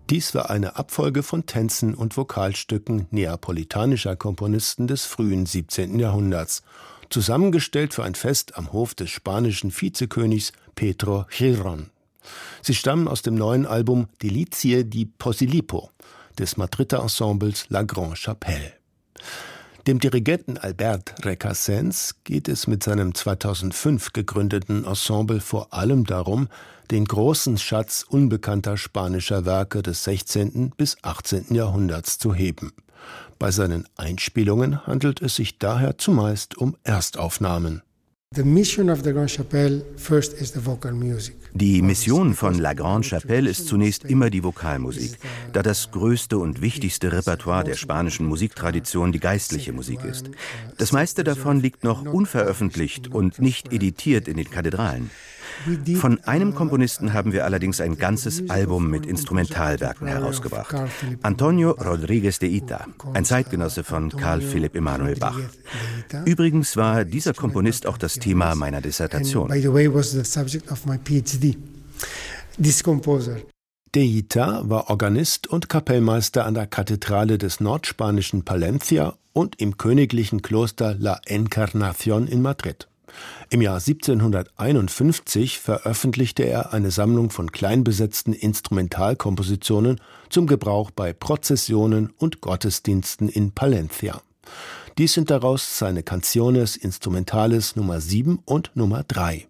Dies war eine Abfolge von Tänzen und Vokalstücken neapolitanischer Komponisten des frühen 17. Jahrhunderts, zusammengestellt für ein Fest am Hof des spanischen Vizekönigs Pedro Girón. Sie stammen aus dem neuen Album Delizie di Posillipo des Madrider Ensembles La Grande Chapelle. Dem Dirigenten Albert Recasens geht es mit seinem 2005 gegründeten Ensemble vor allem darum, den großen Schatz unbekannter spanischer Werke des 16. bis 18. Jahrhunderts zu heben. Bei seinen Einspielungen handelt es sich daher zumeist um Erstaufnahmen. Die Mission von La Grande Chapelle ist zunächst immer die Vokalmusik, da das größte und wichtigste Repertoire der spanischen Musiktradition die geistliche Musik ist. Das meiste davon liegt noch unveröffentlicht und nicht editiert in den Kathedralen. Von einem Komponisten haben wir allerdings ein ganzes Album mit Instrumentalwerken herausgebracht. Antonio Rodríguez de Ita, ein Zeitgenosse von Carl Philipp Emanuel Bach. Übrigens war dieser Komponist auch das Thema meiner Dissertation. De Ita war Organist und Kapellmeister an der Kathedrale des nordspanischen Palencia und im königlichen Kloster La Encarnación in Madrid. Im Jahr 1751 veröffentlichte er eine Sammlung von kleinbesetzten Instrumentalkompositionen zum Gebrauch bei Prozessionen und Gottesdiensten in Palencia. Dies sind daraus seine Canciones Instrumentales Nummer 7 und Nummer 3.